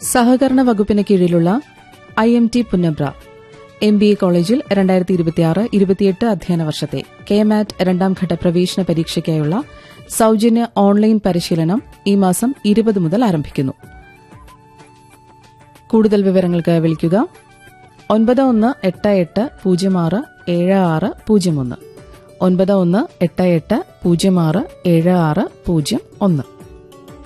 സഹകരണ വകുപ്പിന് കീഴിലുള്ള IMT പുന്നബ്ര MBA കോളേജിൽ 2026-28 അധ്യയന വർഷത്തെ KMAT രണ്ടാംഘട്ട പ്രവേശന പരീക്ഷയ്ക്കായുള്ള സൌജന്യ ഓൺലൈൻ പരിശീലനം ഈ മാസം 20 മുതൽ ആരംഭിക്കുന്നു. കൂടുതൽ വിവരങ്ങൾക്ക് വിളിക്കുക 9188067601 9188067601.